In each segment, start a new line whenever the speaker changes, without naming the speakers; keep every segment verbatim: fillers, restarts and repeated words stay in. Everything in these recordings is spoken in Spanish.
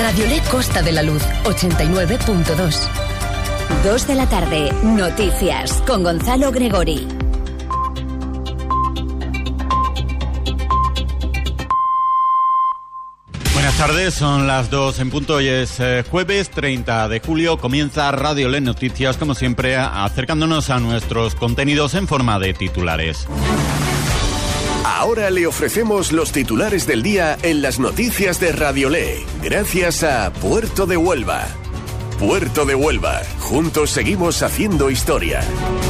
Radiolé Costa de la Luz, ochenta y nueve punto dos.
Dos de la tarde, noticias con Gonzalo Gregori.
Buenas tardes, son las dos en punto, hoy es eh, jueves treinta de julio, comienza Radiolé Noticias, como siempre, acercándonos a nuestros contenidos en forma de titulares.
Ahora le ofrecemos los titulares del día en las noticias de Radiolé, gracias a Puerto de Huelva. Puerto de Huelva, juntos seguimos haciendo historia.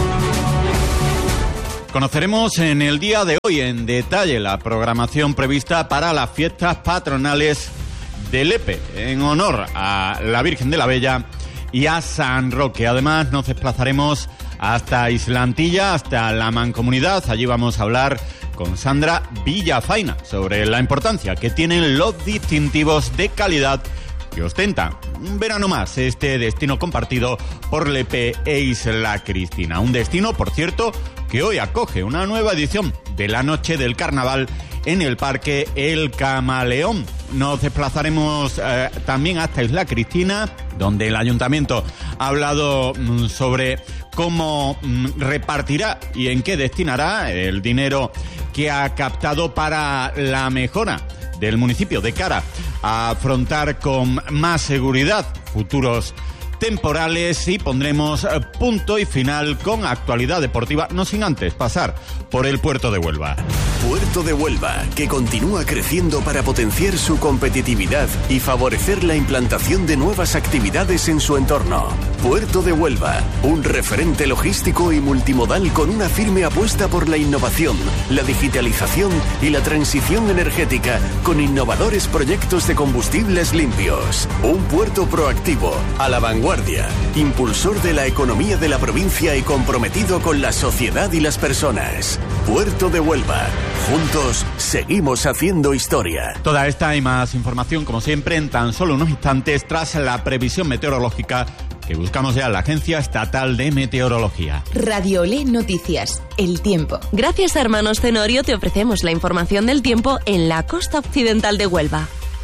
Conoceremos en el día de hoy en detalle la programación prevista para las fiestas patronales de Lepe, en honor a la Virgen de la Bella y a San Roque. Además, nos desplazaremos hasta Islantilla, hasta la Mancomunidad. Allí vamos a hablar con Sandra Villafaina sobre la importancia que tienen los distintivos de calidad que ostenta un verano más este destino compartido por Lepe e Isla Cristina. Un destino, por cierto, que hoy acoge una nueva edición de la Noche del Carnaval en el Parque El Camaleón. Nos desplazaremos eh, también hasta Isla Cristina, donde el Ayuntamiento ha hablado mm, sobre cómo mm, repartirá y en qué destinará el dinero que ha captado para la mejora del municipio de cara a afrontar con más seguridad futuros temporales, y pondremos punto y final con actualidad deportiva, no sin antes pasar por el Puerto de Huelva.
Puerto de Huelva, que continúa creciendo para potenciar su competitividad y favorecer la implantación de nuevas actividades en su entorno. Puerto de Huelva, un referente logístico y multimodal con una firme apuesta por la innovación, la digitalización y la transición energética, con innovadores proyectos de combustibles limpios. Un puerto proactivo, a la vanguardia, impulsor de la economía de la provincia y comprometido con la sociedad y las personas. Puerto de Huelva. Juntos seguimos haciendo historia.
Toda esta y más información, como siempre, en tan solo unos instantes tras la previsión meteorológica que buscamos ya en la Agencia Estatal de Meteorología.
Radiolé Noticias, el tiempo.
Gracias a Hermanos Tenorio te ofrecemos la información del tiempo en la costa occidental de Huelva.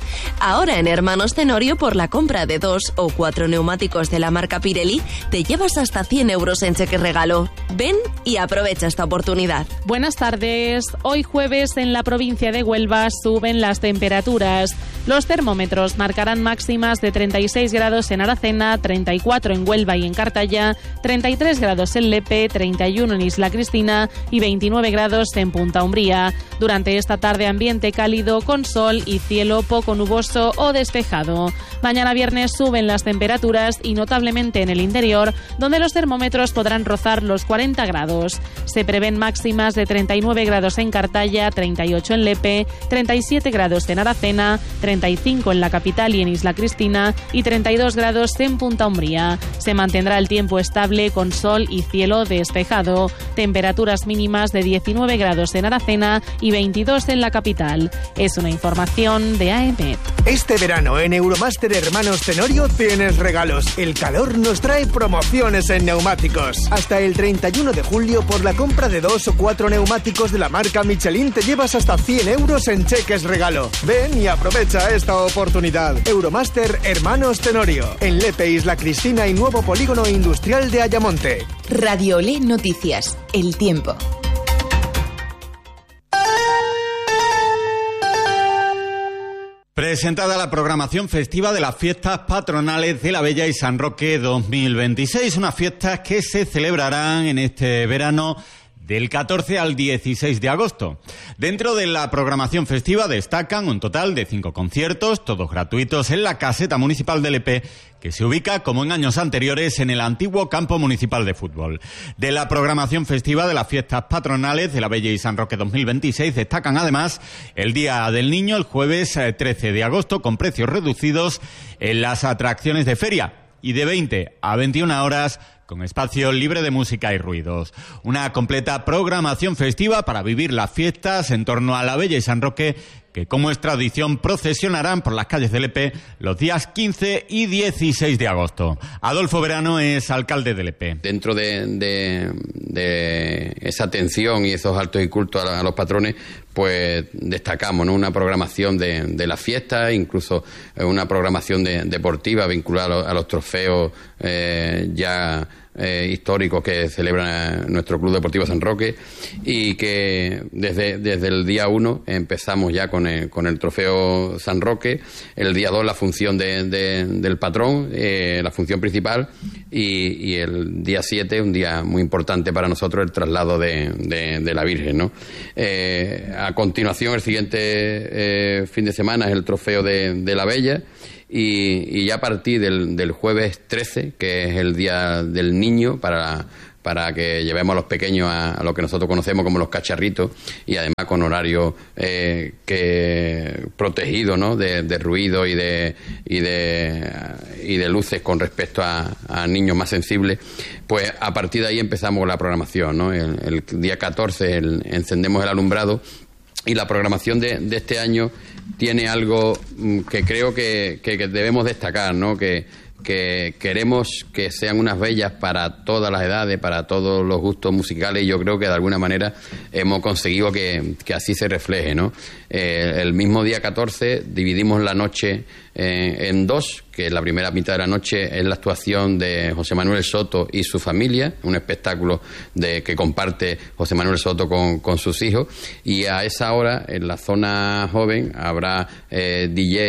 Ahora en Hermanos Tenorio, por la compra de dos o cuatro neumáticos de la marca Pirelli, te llevas hasta cien euros en cheque regalo. Ven y aprovecha esta oportunidad.
Buenas tardes. Hoy jueves en la provincia de Huelva suben las temperaturas. Los termómetros marcarán máximas de treinta y seis grados en Aracena, treinta y cuatro en Huelva y en Cartaya, treinta y tres grados en Lepe, treinta y uno en Isla Cristina y veintinueve grados en Punta Umbría. Durante esta tarde ambiente cálido con sol y cielo poco nuboso o despejado. Mañana viernes suben las temperaturas y notablemente en el interior, donde los termómetros podrán rozar los cuarenta grados. Se prevén máximas de treinta y nueve grados en Cartaya, treinta y ocho en Lepe, treinta y siete grados en Aracena, treinta y cinco en la capital y en Isla Cristina y treinta y dos grados en Punta Umbría. Se mantendrá el tiempo estable con sol y cielo despejado. Temperaturas mínimas de diecinueve grados en Aracena y veintidós en la capital. Es una información de A E M E T.
Este verano en Euromaster Hermanos Tenorio tienes regalos. El calor nos trae promociones en neumáticos. Hasta el treinta y uno de julio, por la compra de dos o cuatro neumáticos de la marca Michelin, te llevas hasta cien euros en cheques regalo. Ven y aprovecha esta oportunidad. Euromaster Hermanos Tenorio, en Lepe, Isla Cristina y nuevo polígono industrial de Ayamonte.
Radiolé Noticias, el tiempo.
Presentada la programación festiva de las fiestas patronales de la Bella y San Roque dos mil veintiséis, unas fiestas que se celebrarán en este verano del catorce al dieciséis de agosto. Dentro de la programación festiva destacan un total de cinco conciertos, todos gratuitos, en la caseta municipal de Lepe, que se ubica, como en años anteriores, en el antiguo campo municipal de fútbol. De la programación festiva de las fiestas patronales de la Bella y San Roque dos mil veintiséis destacan además el Día del Niño, el jueves trece de agosto, con precios reducidos en las atracciones de feria, y de veinte a veintiuna horas con espacio libre de música y ruidos. Una completa programación festiva para vivir las fiestas en torno a la Bella y San Roque, que como es tradición procesionarán por las calles de Lepe los días quince y dieciséis de agosto. Adolfo Verano es alcalde de Lepe.
Dentro de, de, de esa atención y esos actos y cultos a, a los patrones, pues destacamos, ¿no?, una programación de, de la fiesta, incluso una programación de, deportiva vinculada a los, a los trofeos eh, ya eh, históricos que celebra nuestro Club Deportivo San Roque, y que desde, desde el día uno empezamos ya con el, con el trofeo San Roque, el día dos la función de, de, del patrón, eh, la función principal, y, y el día siete, un día muy importante para nosotros, el traslado de, de, de la Virgen, ¿no? Eh, a continuación, el siguiente eh, fin de semana es el trofeo de, de la Bella, y, y ya a partir del, del jueves trece, que es el día del niño, para, para que llevemos a los pequeños a, a lo que nosotros conocemos como los cacharritos, y además con horario eh, que protegido, ¿no?, de, de ruido y de, y de y de luces con respecto a, a niños más sensibles. Pues a partir de ahí empezamos la programación, ¿no? El, el día catorce el, encendemos el alumbrado, y la programación de, de este año tiene algo que creo que, que, que debemos destacar, ¿no? Que, que queremos que sean unas bellas para todas las edades, para todos los gustos musicales, y yo creo que de alguna manera hemos conseguido que, que así se refleje, ¿no? Eh, el mismo día catorce dividimos la noche eh, en dos, que la primera mitad de la noche es la actuación de José Manuel Soto y su familia, un espectáculo de, que comparte José Manuel Soto con, con sus hijos, y a esa hora en la zona joven habrá eh, D J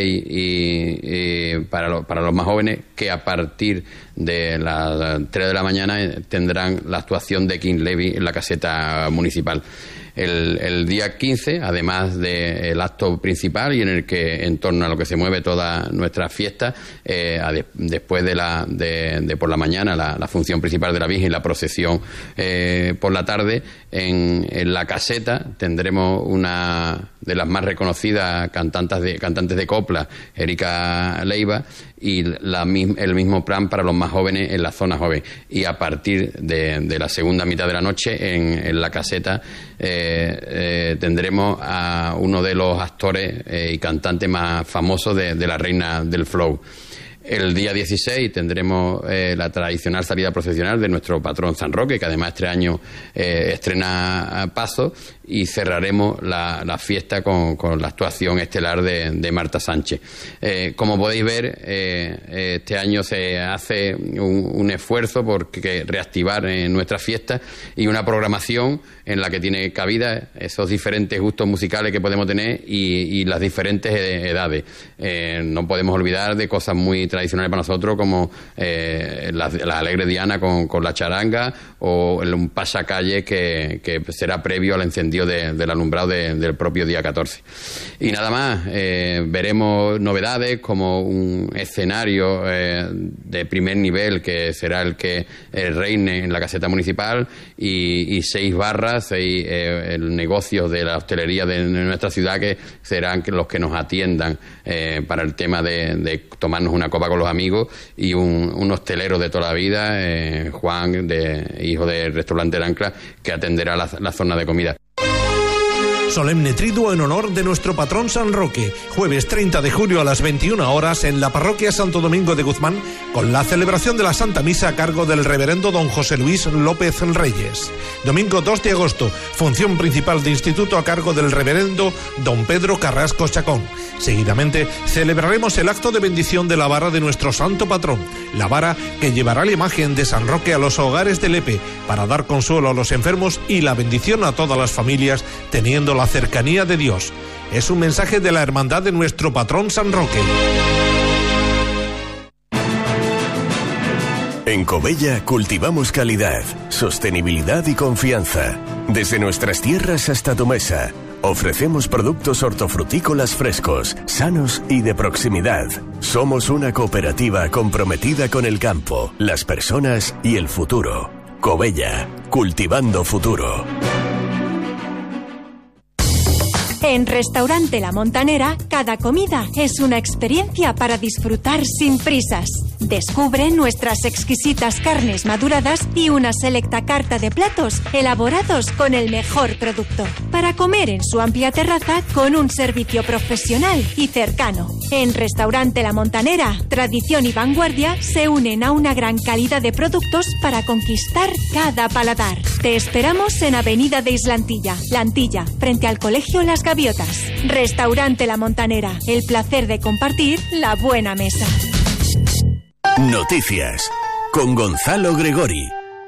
y, y para, lo, para los más jóvenes, que a partir de las tres de la mañana tendrán la actuación de King Levy en la caseta municipal. El, el día quince, además del acto principal, y en el que en torno a lo que se mueve toda nuestra fiesta, eh, de, después de la de, de por la mañana la, la función principal de la Virgen y la procesión eh, por la tarde, en, en la caseta tendremos una de las más reconocidas cantantes de, cantantes de copla, Erika Leiva, y la, el mismo plan para los más jóvenes en la zona joven. Y a partir de, de la segunda mitad de la noche, en, en la caseta, eh, eh, tendremos a uno de los actores eh, y cantantes más famosos de, de la Reina del Flow. El día dieciséis tendremos eh, la tradicional salida procesional de nuestro patrón San Roque, que además este año eh, estrena paso, y cerraremos la, la fiesta con, con la actuación estelar de, de Marta Sánchez. Eh, como podéis ver, eh, este año se hace un, un esfuerzo por que reactivar eh, nuestra fiesta, y una programación en la que tiene cabida esos diferentes gustos musicales que podemos tener y, y las diferentes edades. Eh, no podemos olvidar de cosas muy tradicionales para nosotros, como eh, la, la Alegre Diana con, con la charanga, o el, un pasacalle que, que será previo al encendido de, del alumbrado de, del propio día catorce. Y nada más, eh, veremos novedades como un escenario eh, de primer nivel, que será el que eh, reine en la caseta municipal, y, y seis barras, seis eh, el negocio de la hostelería de, de nuestra ciudad, que serán los que nos atiendan eh, para el tema de, de tomarnos una copa con los amigos, y un, un hostelero de toda la vida, eh, Juan, de, hijo del restaurante El Ancla, que atenderá la, la zona de comida.
Solemne triduo en honor de nuestro patrón San Roque, jueves treinta de julio a las veintiuna horas en la parroquia Santo Domingo de Guzmán, con la celebración de la Santa Misa a cargo del reverendo don José Luis López Reyes. Domingo dos de agosto, función principal de instituto a cargo del reverendo don Pedro Carrasco Chacón. Seguidamente celebraremos el acto de bendición de la vara de nuestro santo patrón, la vara que llevará la imagen de San Roque a los hogares de Lepe, para dar consuelo a los enfermos y la bendición a todas las familias, teniendo la cercanía de Dios. Es un mensaje de la hermandad de nuestro patrón San Roque.
En Covella cultivamos calidad, sostenibilidad y confianza. Desde nuestras tierras hasta tu mesa, ofrecemos productos hortofrutícolas frescos, sanos y de proximidad. Somos una cooperativa comprometida con el campo, las personas y el futuro. Covella, cultivando futuro.
En Restaurante La Montanera, cada comida es una experiencia para disfrutar sin prisas. Descubre nuestras exquisitas carnes maduradas y una selecta carta de platos elaborados con el mejor producto. Para comer en su amplia terraza con un servicio profesional y cercano. En Restaurante La Montanera, tradición y vanguardia se unen a una gran calidad de productos para conquistar cada paladar. Te esperamos en Avenida de Islantilla, La Antilla, frente al Colegio Las Gaviotas. Restaurante La Montanera, el placer de compartir la buena mesa.
Noticias con Gonzalo Gregori.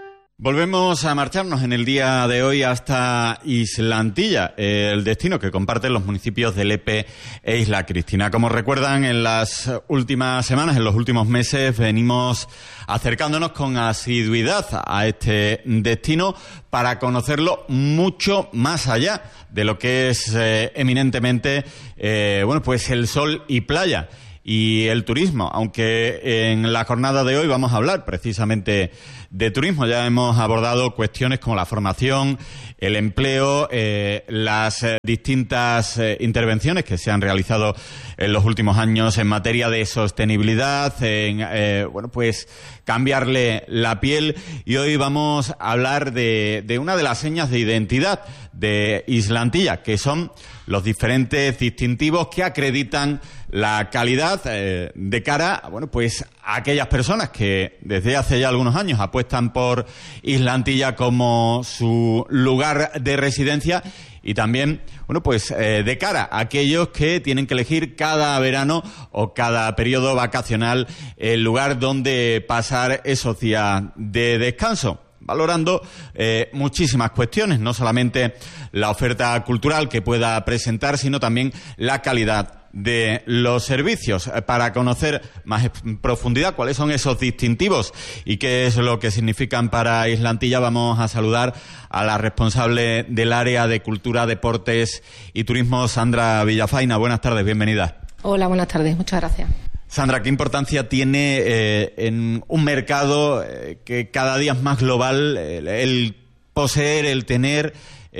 Volvemos a marcharnos en el día de hoy hasta Islantilla, el destino que comparten los municipios de Lepe e Isla Cristina. Como recuerdan, en las últimas semanas, en los últimos meses, venimos acercándonos con asiduidad a este destino para conocerlo mucho más allá de lo que es eh, eminentemente eh, bueno, pues el sol y playa y el turismo, aunque en la jornada de hoy vamos a hablar precisamente de turismo. Ya hemos abordado cuestiones como la formación, el empleo, eh, las eh, distintas eh, intervenciones que se han realizado en los últimos años en materia de sostenibilidad, en eh, bueno pues cambiarle la piel, y hoy vamos a hablar de, de una de las señas de identidad de Islantilla, que son los diferentes distintivos que acreditan la calidad eh, de cara, bueno, pues a aquellas personas que desde hace ya algunos años apuestan por Islantilla como su lugar de residencia, y también, bueno, pues eh, de cara a aquellos que tienen que elegir cada verano o cada periodo vacacional el lugar donde pasar esos días de descanso, valorando eh, muchísimas cuestiones, no solamente la oferta cultural que pueda presentar, sino también la calidad de los servicios. Para conocer más en profundidad cuáles son esos distintivos y qué es lo que significan para Islantilla, vamos a saludar a la responsable del área de Cultura, Deportes y Turismo, Sandra Villafaina. Buenas tardes, bienvenida.
Hola, buenas tardes, muchas gracias.
Sandra, ¿qué importancia tiene eh, en un mercado eh, que cada día es más global el, el poseer, el tener,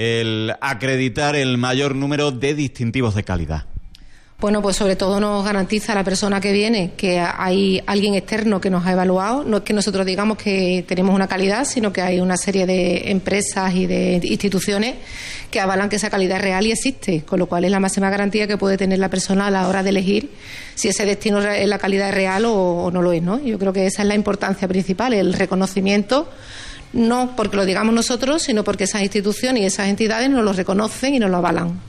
el acreditar el mayor número de distintivos de calidad?
Bueno, pues sobre todo nos garantiza a la persona que viene que hay alguien externo que nos ha evaluado. No es que nosotros digamos que tenemos una calidad, sino que hay una serie de empresas y de instituciones que avalan que esa calidad es real y existe, con lo cual es la máxima garantía que puede tener la persona a la hora de elegir si ese destino es la calidad es real o, o no lo es, ¿no? Yo creo que esa es la importancia principal, el reconocimiento, no porque lo digamos nosotros, sino porque esas instituciones y esas entidades nos lo reconocen y nos lo avalan.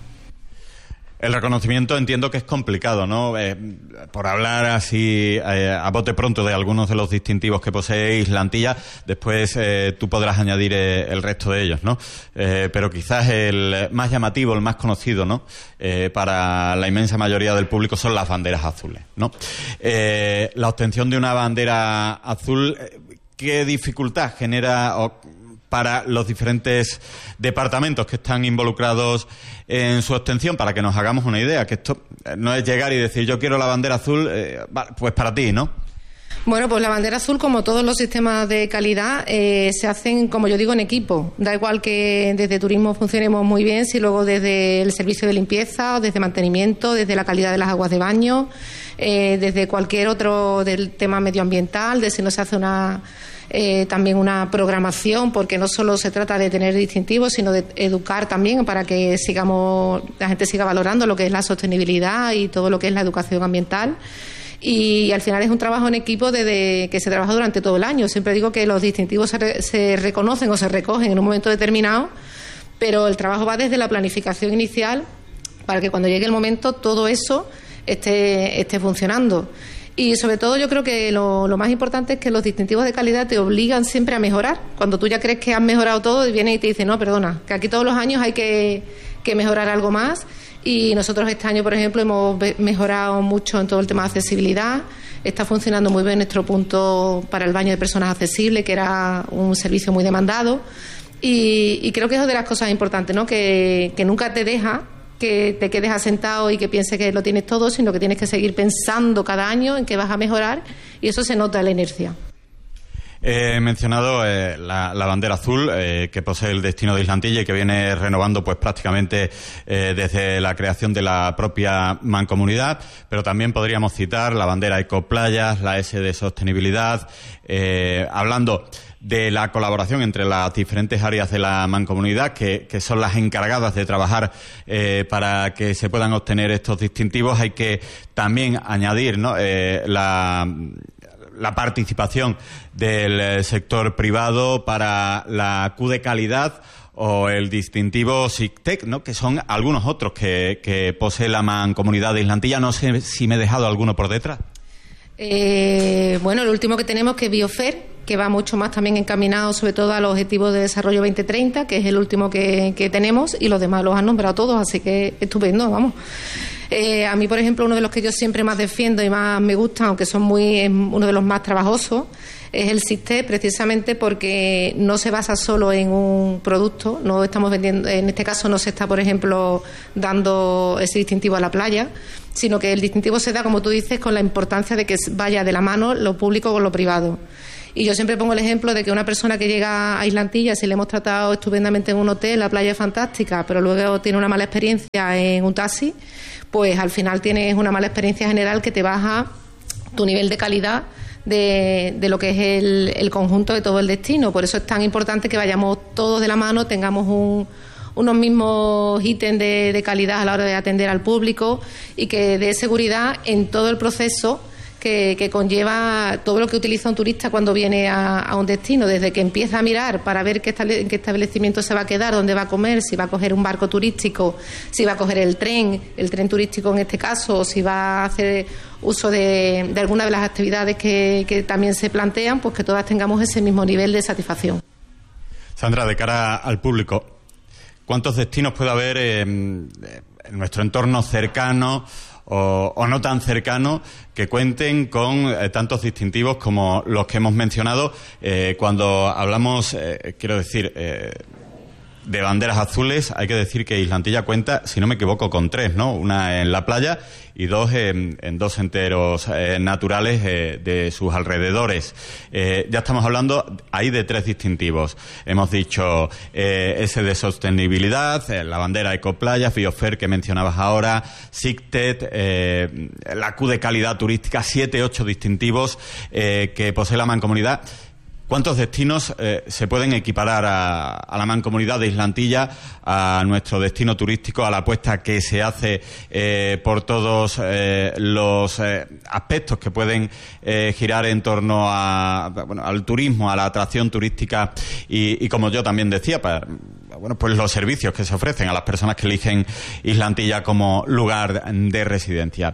El reconocimiento entiendo que es complicado, ¿no? Eh, por hablar así eh, a bote pronto de algunos de los distintivos que posee Islantilla, después eh, tú podrás añadir eh, el resto de ellos, ¿no? Eh, pero quizás el más llamativo, el más conocido, ¿no? Eh, para la inmensa mayoría del público son las banderas azules, ¿no? Eh, la obtención de una bandera azul, ¿qué dificultad genera o para los diferentes departamentos que están involucrados en su obtención, para que nos hagamos una idea? Que esto no es llegar y decir yo quiero la bandera azul, eh, pues para ti, ¿no?
Bueno, pues la bandera azul, como todos los sistemas de calidad, eh, se hacen, como yo digo, en equipo. Da igual que desde turismo funcionemos muy bien, si luego desde el servicio de limpieza, desde mantenimiento, desde la calidad de las aguas de baño, eh, desde cualquier otro del tema medioambiental, de si no se hace una... Eh, también una programación, porque no solo se trata de tener distintivos, sino de educar también para que sigamos la gente siga valorando lo que es la sostenibilidad y todo lo que es la educación ambiental. Y, y al final es un trabajo en equipo desde que se trabaja durante todo el año. Siempre digo que los distintivos se, re, se reconocen o se recogen en un momento determinado, pero el trabajo va desde la planificación inicial para que cuando llegue el momento todo eso esté, esté funcionando. Y sobre todo yo creo que lo, lo más importante es que los distintivos de calidad te obligan siempre a mejorar. Cuando tú ya crees que has mejorado todo, viene y te dice, no, perdona, que aquí todos los años hay que, que mejorar algo más. Y nosotros este año, por ejemplo, hemos mejorado mucho en todo el tema de accesibilidad. Está funcionando muy bien nuestro punto para el baño de personas accesibles, que era un servicio muy demandado. Y, y creo que es de las cosas importantes, ¿no? Que, que nunca te deja que te quedes asentado y que pienses que lo tienes todo, sino que tienes que seguir pensando cada año en que vas a mejorar, y eso se nota en la inercia.
He mencionado eh, la, la bandera azul eh, que posee el destino de Islantilla y que viene renovando pues prácticamente eh, desde la creación de la propia mancomunidad, pero también podríamos citar la bandera Ecoplayas, la S de sostenibilidad, eh, hablando de la colaboración entre las diferentes áreas de la mancomunidad que, que son las encargadas de trabajar eh, para que se puedan obtener estos distintivos. Hay que también añadir, ¿no?, eh, la la participación del sector privado para la Q de calidad o el distintivo SICTEC, ¿no?, que son algunos otros que, que posee la mancomunidad de Islantilla. No sé si me he dejado alguno por detrás.
Eh, bueno, el último que tenemos, que es Biofer, que va mucho más también encaminado sobre todo a los objetivos de desarrollo veinte treinta, que es el último que, que tenemos, y los demás los han nombrado todos, así que estupendo, vamos. Eh, a mí, por ejemplo, uno de los que yo siempre más defiendo y más me gusta, aunque son muy es uno de los más trabajosos, es el SICTEC, precisamente porque no se basa solo en un producto. No estamos vendiendo, en este caso no se está, por ejemplo, dando ese distintivo a la playa, sino que el distintivo se da, como tú dices, con la importancia de que vaya de la mano lo público con lo privado. Y yo siempre pongo el ejemplo de que una persona que llega a Islantilla, si le hemos tratado estupendamente en un hotel, la playa es fantástica, pero luego tiene una mala experiencia en un taxi, pues al final tienes una mala experiencia general que te baja tu nivel de calidad de, de lo que es el, el conjunto de todo el destino. Por eso es tan importante que vayamos todos de la mano, tengamos un, unos mismos ítems de, de calidad a la hora de atender al público y que dé seguridad en todo el proceso Que, que conlleva todo lo que utiliza un turista cuando viene a, a un destino, desde que empieza a mirar para ver qué, en qué establecimiento se va a quedar, dónde va a comer, si va a coger un barco turístico, si va a coger el tren, el tren turístico en este caso, o si va a hacer uso de, de alguna de las actividades que, que también se plantean, pues que todas tengamos ese mismo nivel de satisfacción.
Sandra, de cara al público, ¿cuántos destinos puede haber eh, en nuestro entorno cercano O, o no tan cercano que cuenten con eh, tantos distintivos como los que hemos mencionado? Eh, cuando hablamos, eh, quiero decir, eh, de banderas azules, hay que decir que Islantilla cuenta, si no me equivoco, con tres, ¿no? Una en la playa y dos en, en dos enteros eh, naturales eh, de sus alrededores. Eh, ya estamos hablando ahí de tres distintivos. Hemos dicho eh, ese de sostenibilidad, eh, la bandera Ecoplayas, Biofer que mencionabas ahora, SICTEC, eh, la Q de calidad turística, siete, ocho distintivos eh, que posee la mancomunidad. ¿Cuántos destinos eh, se pueden equiparar a, a la mancomunidad de Islantilla, a nuestro destino turístico, a la apuesta que se hace eh, por todos eh, los eh, aspectos que pueden eh, girar en torno a, bueno, al turismo, a la atracción turística y, y como yo también decía, para, bueno, pues los servicios que se ofrecen a las personas que eligen Islantilla como lugar de residencia?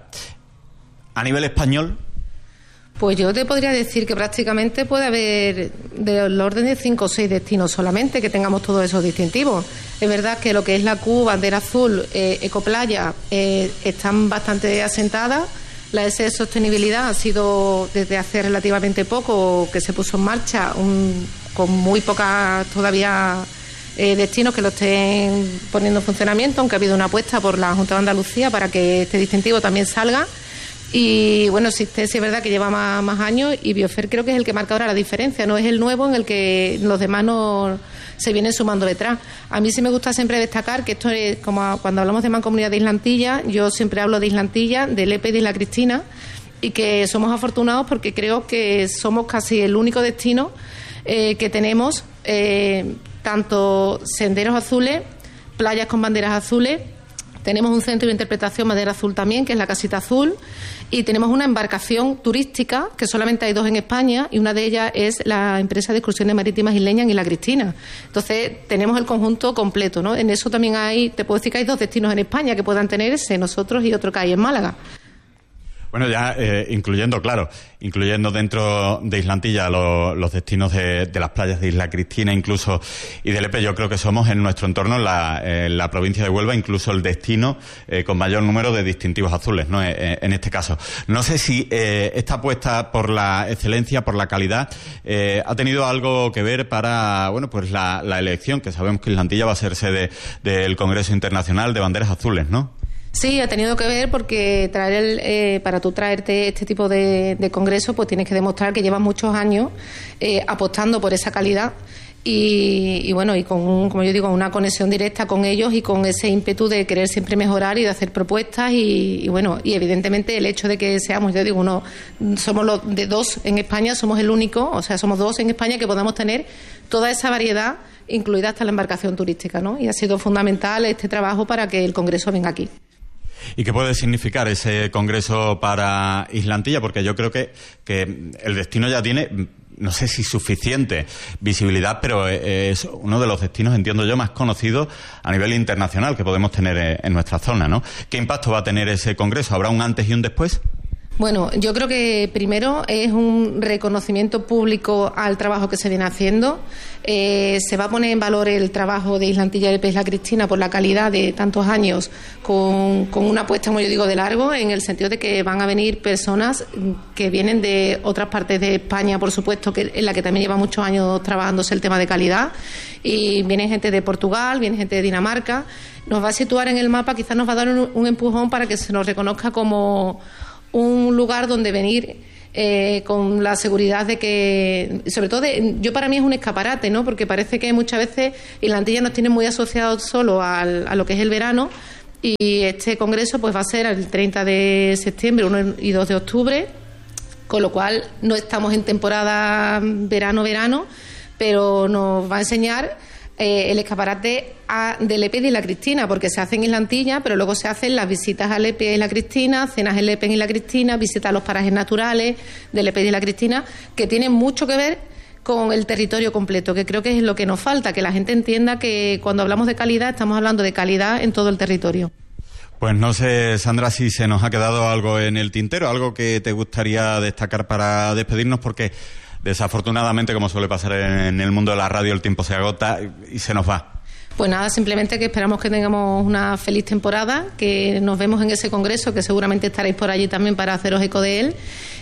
A nivel español,
pues yo te podría decir que prácticamente puede haber del orden de cinco o seis destinos solamente que tengamos todos esos distintivos. Es verdad que lo que es la Q, bandera azul, eh, Ecoplaya, eh, están bastante asentadas. La S de sostenibilidad ha sido desde hace relativamente poco que se puso en marcha, un, con muy pocas todavía eh, destinos que lo estén poniendo en funcionamiento, aunque ha habido una apuesta por la Junta de Andalucía para que este distintivo también salga. Y bueno, SICTEC sí es verdad que lleva más, más años, y Biofer creo que es el que marca ahora la diferencia, no es el nuevo en el que los demás no se vienen sumando detrás. A mí sí me gusta siempre destacar que esto es como a, cuando hablamos de Mancomunidad de Islantilla, yo siempre hablo de Islantilla, del E P E y de Isla Cristina, y que somos afortunados porque creo que somos casi el único destino eh, que tenemos eh, tanto senderos azules, playas con banderas azules. Tenemos un centro de interpretación Madera Azul también, que es la Casita Azul, y tenemos una embarcación turística, que solamente hay dos en España, y una de ellas es la empresa de excursiones marítimas isleñas Isla Cristina. Entonces, tenemos el conjunto completo, ¿no? En eso también hay, te puedo decir que hay dos destinos en España que puedan tener ese, nosotros y otro que hay en Málaga.
Bueno, ya eh, incluyendo, claro, incluyendo dentro de Islantilla lo, los destinos de, de las playas de Isla Cristina incluso y del E P E, yo creo que somos en nuestro entorno, en la, en la provincia de Huelva, incluso el destino eh, con mayor número de distintivos azules, ¿no? Eh, en este caso. No sé si eh, esta apuesta por la excelencia, por la calidad, eh, ha tenido algo que ver para, bueno, pues la, la elección, que sabemos que Islantilla va a ser sede del Congreso Internacional de Banderas Azules, ¿no?
Sí, ha tenido que ver porque traer el, eh, para tú traerte este tipo de, de congreso, pues tienes que demostrar que llevas muchos años eh, apostando por esa calidad. Y, y bueno, y con, un, como yo digo, una conexión directa con ellos y con ese ímpetu de querer siempre mejorar y de hacer propuestas y, y bueno, y evidentemente el hecho de que seamos, yo digo, uno, somos los de dos en España, somos el único, o sea, somos dos en España que podamos tener toda esa variedad, incluida hasta la embarcación turística, ¿no? Y ha sido fundamental este trabajo para que el congreso venga aquí.
¿Y qué puede significar ese congreso para Islantilla? Porque yo creo que, que el destino ya tiene, no sé si suficiente visibilidad, pero es uno de los destinos, entiendo yo, más conocidos a nivel internacional que podemos tener en nuestra zona, ¿no? ¿Qué impacto va a tener ese congreso? ¿Habrá un antes y un después?
Bueno, yo creo que primero es un reconocimiento público al trabajo que se viene haciendo. Eh, se va a poner en valor el trabajo de Islantilla L P Isla Cristina por la calidad de tantos años, con, con una apuesta, como yo digo, de largo, en el sentido de que van a venir personas que vienen de otras partes de España, por supuesto, que en la que también lleva muchos años trabajándose el tema de calidad, y viene gente de Portugal, viene gente de Dinamarca. Nos va a situar en el mapa, quizás nos va a dar un, un empujón para que se nos reconozca como un lugar donde venir eh, con la seguridad de que, sobre todo, de, yo para mí es un escaparate, ¿no? Porque parece que muchas veces Islantilla nos tiene muy asociados solo al, a lo que es el verano, y este congreso pues va a ser el treinta de septiembre, uno y dos de octubre, con lo cual no estamos en temporada verano-verano, pero nos va a enseñar Eh, el escaparate a, del E P de Isla Cristina, porque se hace en Islantilla, pero luego se hacen las visitas al E P de Isla Cristina, cenas en E P en Isla Cristina, visitas a los parajes naturales del E P de Isla Cristina, que tienen mucho que ver con el territorio completo, que creo que es lo que nos falta, que la gente entienda que cuando hablamos de calidad estamos hablando de calidad en todo el territorio.
Pues no sé, Sandra, si se nos ha quedado algo en el tintero, algo que te gustaría destacar para despedirnos, porque desafortunadamente, como suele pasar en el mundo de la radio, el tiempo se agota y se nos va.
Pues nada, simplemente que esperamos que tengamos una feliz temporada, que nos vemos en ese congreso, que seguramente estaréis por allí también para haceros eco de él,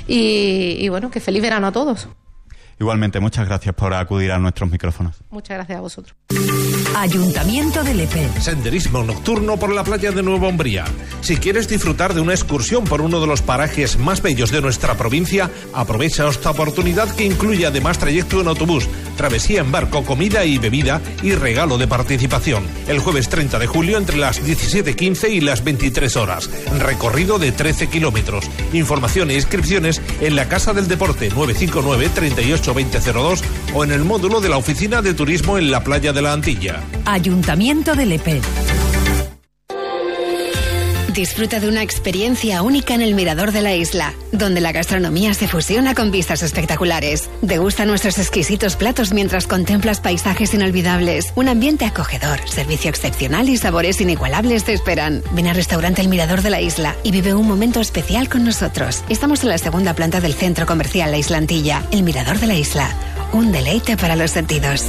y, y bueno, que feliz verano a todos.
Igualmente, muchas gracias por acudir a nuestros micrófonos.
Muchas gracias a vosotros.
Ayuntamiento de Lepe.
Senderismo nocturno por la playa de Nueva Umbría. Si quieres disfrutar de una excursión por uno de los parajes más bellos de nuestra provincia, aprovecha esta oportunidad que incluye además trayecto en autobús, travesía en barco, comida y bebida y regalo de participación. El jueves treinta de julio entre las diecisiete quince y las veintitrés horas. Recorrido de trece kilómetros. Información e inscripciones en la Casa del Deporte nueve cinco nueve, treinta y ocho veinte cero dos o en el módulo de la Oficina de Turismo en la Playa de la Antilla.
Ayuntamiento de Lepe. Disfruta de una experiencia única en el Mirador de la Isla, donde la gastronomía se fusiona con vistas espectaculares. Degusta nuestros exquisitos platos mientras contemplas paisajes inolvidables. Un ambiente acogedor, servicio excepcional y sabores inigualables te esperan. Ven al restaurante El Mirador de la Isla y vive un momento especial con nosotros. Estamos en la segunda planta del centro comercial La Islantilla. El Mirador de la Isla, un deleite para los sentidos.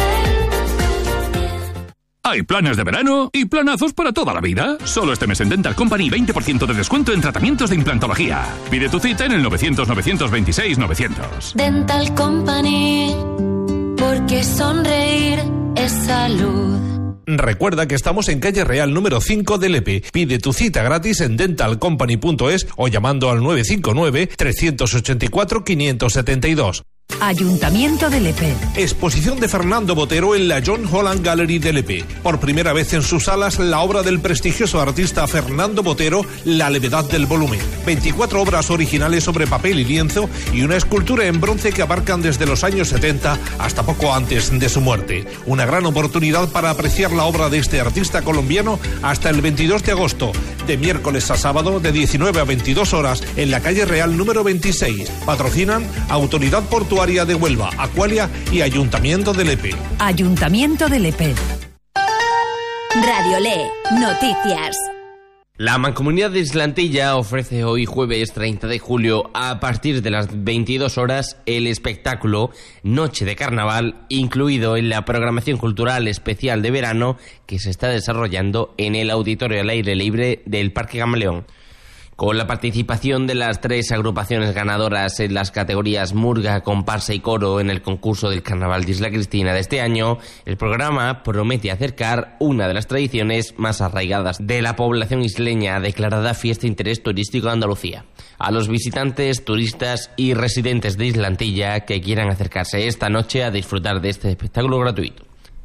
Hay planes de verano y planazos para toda la vida. Solo este mes en Dental Company veinte por ciento de descuento en tratamientos de implantología. Pide tu cita en el novecientos, novecientos veintiséis, novecientos.
Dental Company, porque sonreír es salud.
Recuerda que estamos en calle Real número cinco de Lepe. Pide tu cita gratis en dental company punto es o llamando al nueve cinco nueve, tres ocho cuatro, cinco siete dos.
Ayuntamiento de Lepe.
Exposición de Fernando Botero en la John Holland Gallery de Lepe. Por primera vez en sus salas, la obra del prestigioso artista Fernando Botero, La levedad del volumen. veinticuatro obras originales sobre papel y lienzo y una escultura en bronce que abarcan desde los años setenta hasta poco antes de su muerte. Una gran oportunidad para apreciar la obra de este artista colombiano hasta el veintidós de agosto, de miércoles a sábado, de diecinueve a veintidós horas, en la calle Real número veintiséis. Patrocinan Autoridad Portuaria de Huelva, Aqualia y Ayuntamiento de Lepe.
Ayuntamiento de Lepe. Radio Le, noticias.
La Mancomunidad de Islantilla ofrece hoy jueves treinta de julio a partir de las veintidós horas el espectáculo Noche de Carnaval, incluido en la programación cultural especial de verano que se está desarrollando en el auditorio al aire libre del Parque Gamaleón. Con la participación de las tres agrupaciones ganadoras en las categorías Murga, Comparsa y Coro en el concurso del Carnaval de Isla Cristina de este año, el programa promete acercar una de las tradiciones más arraigadas de la población isleña, declarada Fiesta de Interés Turístico de Andalucía, a los visitantes, turistas y residentes de Isla Antilla que quieran acercarse esta noche a disfrutar de este espectáculo gratuito.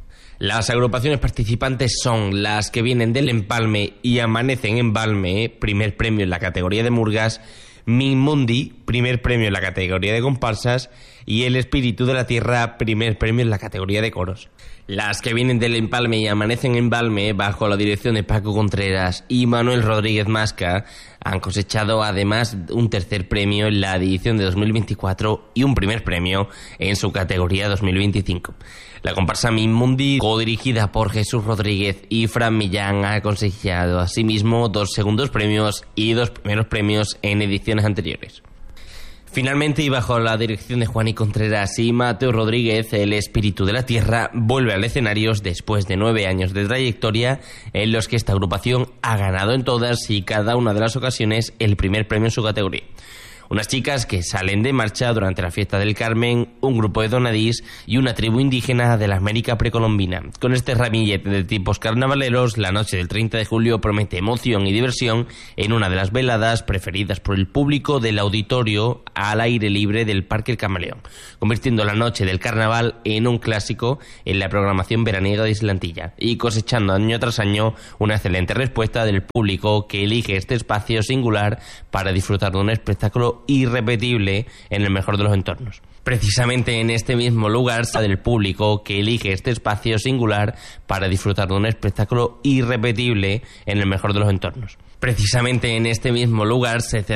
Las agrupaciones participantes son las que vienen del Empalme y amanecen en Balme, primer premio en la categoría de Murgas, Minmundi, primer premio en la categoría de comparsas, y El Espíritu de la Tierra, primer premio en la categoría de coros. Las que vienen del Empalme y amanecen en Balme, bajo la dirección de Paco Contreras y Manuel Rodríguez Masca, han cosechado además un tercer premio en la edición de dos mil veinticuatro y un primer premio en su categoría dos mil veinticinco. La comparsa Minmundi, codirigida por Jesús Rodríguez y Fran Millán, ha cosechado asimismo dos segundos premios y dos primeros premios en ediciones anteriores. Finalmente, y bajo la dirección de Juan y Contreras y Mateo Rodríguez, El Espíritu de la Tierra vuelve al escenario después de nueve años de trayectoria en los que esta agrupación ha ganado en todas y cada una de las ocasiones el primer premio en su categoría. Unas chicas que salen de marcha durante la fiesta del Carmen, un grupo de donadís y una tribu indígena de la América precolombina. Con este ramillete de tipos carnavaleros, la noche del treinta de julio promete emoción y diversión en una de las veladas preferidas por el público del auditorio al aire libre del Parque El Camaleón, convirtiendo la noche del carnaval en un clásico en la programación veraniega de Isla Antilla y cosechando año tras año una excelente respuesta del público que elige este espacio singular para disfrutar de un espectáculo irrepetible en el mejor de los entornos. Precisamente en este mismo lugar está del público que elige este espacio singular para disfrutar de un espectáculo irrepetible en el mejor de los entornos. Precisamente en este mismo lugar se